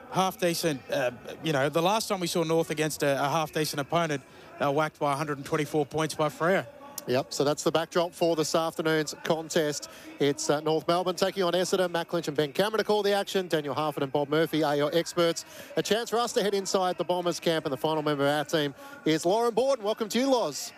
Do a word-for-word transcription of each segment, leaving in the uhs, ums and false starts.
half-decent, uh, you know, the last time we saw North against a, a half-decent opponent, they were whacked by one hundred twenty-four points by Freo. Yep, so that's the backdrop for this afternoon's contest. It's uh, North Melbourne taking on Essendon. Matt Clinch and Ben Cameron to call the action. Daniel Harford and Bob Murphy are your experts. A chance for us to head inside the Bombers camp, and the final member of our team is Lauren Borden. Welcome to you, Loz.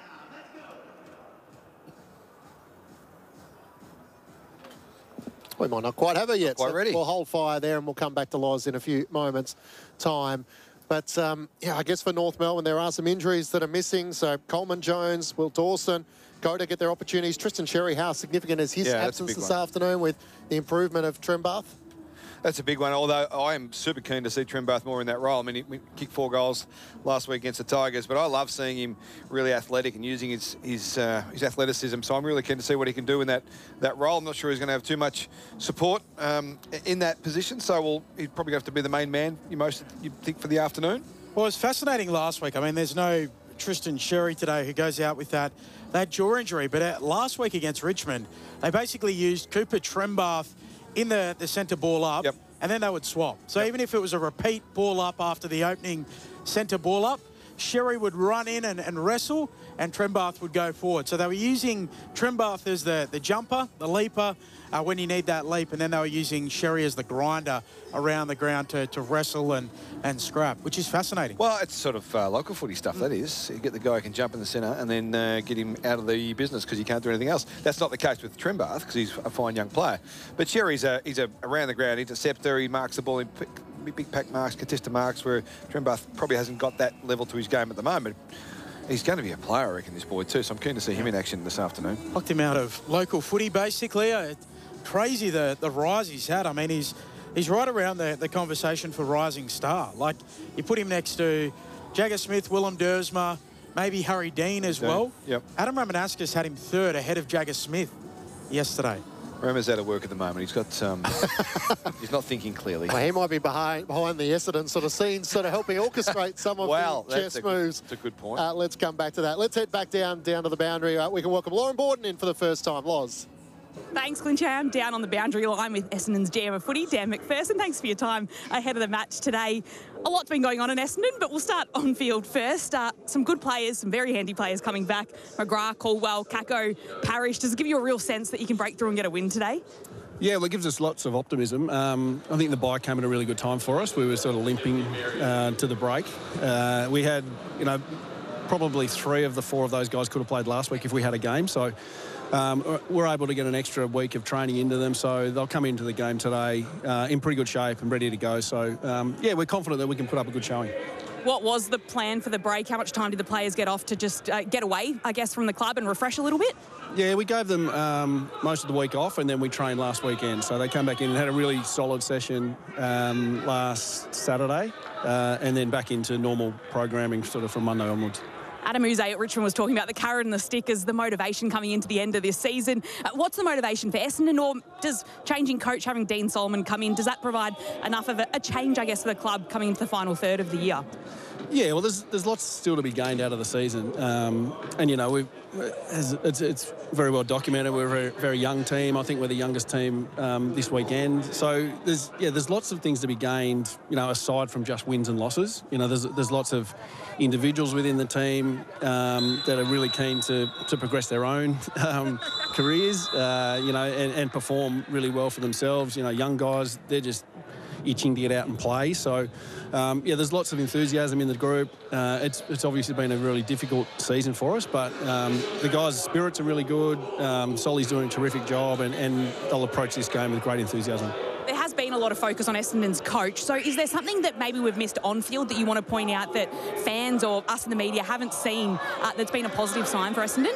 We might not quite have her yet. Not quite so ready. We'll hold fire there and we'll come back to Loz in a few moments' time. But, um, yeah, I guess for North Melbourne, there are some injuries that are missing. So Coleman Jones, Will Dawson go to get their opportunities. Tristan Sherry, how significant is his Yeah, absence this one. afternoon with the improvement of Trembath? That's a big one, although I am super keen to see Trembath more in that role. I mean, he kicked four goals last week against the Tigers, but I love seeing him really athletic and using his his, uh, his athleticism, so I'm really keen to see what he can do in that, that role. I'm not sure he's going to have too much support um, in that position, so we'll, he's probably going to have to be the main man, you most you think, for the afternoon. Well, it was fascinating last week. I mean, there's no Tristan Sherry today who goes out with that, that jaw injury, but uh, last week against Richmond, they basically used Cooper Trembath in the, the centre ball up, yep. and then they would swap. So yep. even if it was a repeat ball up after the opening centre ball up, Sherry would run in and, and wrestle, and Trembath would go forward. So they were using Trembath as the, the jumper, the leaper, uh, when you need that leap, and then they were using Sherry as the grinder around the ground to, to wrestle and, and scrap, which is fascinating. Well, it's sort of uh, local footy stuff, that is. You get the guy who can jump in the centre and then uh, get him out of the business because he can't do anything else. That's not the case with Trembath because he's a fine young player. But Sherry's a, he's a around-the-ground interceptor. He marks the ball in big pack marks, contested marks, where Trembath probably hasn't got that level to his game at the moment. He's going to be a player, I reckon, this boy too, so I'm keen to see him in action this afternoon. Knocked him out of local footy, basically. Uh, crazy the, the rise he's had. I mean, he's he's right around the, the conversation for rising star. Like, you put him next to Jagger Smith, Willem Dersma, maybe Harry Dean as Dean. well. Yep. Adam Ramanauskas had him third ahead of Jagger Smith yesterday. Rama's out of work at the moment. He's got, um, he's not thinking clearly. Well, he might be behind behind the Essendon sort of scenes, sort of helping orchestrate some of well, the chess a, moves. That's a good point. Uh, let's come back to that. Let's head back down down to the boundary. Uh, we can welcome Lauren Borden in for the first time. Loz. Thanks, Clincham. Down on the boundary line with Essendon's G M of footy, Dan McPherson. Thanks for your time ahead of the match today. A lot's been going on in Essendon, but we'll start on field first. Uh, some good players, some very handy players coming back. McGrath, Caldwell, Kako, Parrish. Does it give you a real sense that you can break through and get a win today? Yeah, well, it gives us lots of optimism. Um, I think the bye came at a really good time for us. We were sort of limping uh, to the break. Uh, we had, you know, probably three of the four of those guys could have played last week if we had a game. So um, we're able to get an extra week of training into them. So they'll come into the game today uh, in pretty good shape and ready to go. So, um, yeah, we're confident that we can put up a good showing. What was the plan for the break? How much time did the players get off to just uh, get away, I guess, from the club and refresh a little bit? Yeah, we gave them um, most of the week off, and then we trained last weekend. So they came back in and had a really solid session um, last Saturday, uh, and then back into normal programming sort of from Monday onwards. Adam Uze at Richmond was talking about the carrot and the stick as the motivation coming into the end of this season. Uh, what's the motivation for Essendon, or does changing coach, having Dean Solomon come in, does that provide enough of a, a change, I guess, for the club coming into the final third of the year? Yeah, well, there's there's lots still to be gained out of the season, um, and you know we've it's, it's very well documented. We're a very, very young team. I think we're the youngest team um, this weekend. So there's yeah there's lots of things to be gained. You know, aside from just wins and losses. You know, there's there's lots of individuals within the team um, that are really keen to to progress their own um, careers. Uh, you know, and, and perform really well for themselves. You know, young guys, they're just itching to get out and play. So, um, yeah, there's lots of enthusiasm in the group. Uh, it's it's obviously been a really difficult season for us, but um, the guys' spirits are really good. Um, Solly's doing a terrific job, and, and they'll approach this game with great enthusiasm. There has been a lot of focus on Essendon's coach. So is there something that maybe we've missed on field that you want to point out that fans or us in the media haven't seen uh, that's been a positive sign for Essendon?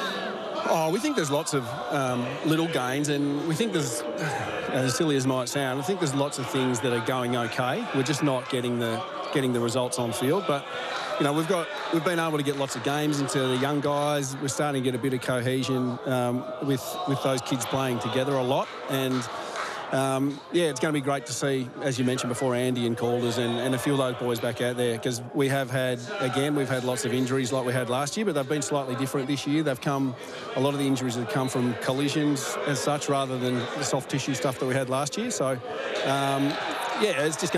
Oh, we think there's lots of um, little gains, and we think there's, as silly as it might sound, I think there's lots of things that are going okay. We're just not getting the getting the results on field. But you know, we've got we've been able to get lots of games into the young guys. We're starting to get a bit of cohesion um, with with those kids playing together a lot, and. Um, yeah, it's going to be great to see, as you mentioned before, Andy and Calders and, and a few of those boys back out there, because we have had, again, we've had lots of injuries like we had last year, but they've been slightly different this year. They've come, a lot of the injuries have come from collisions as such rather than the soft tissue stuff that we had last year. So, um, yeah, it's just going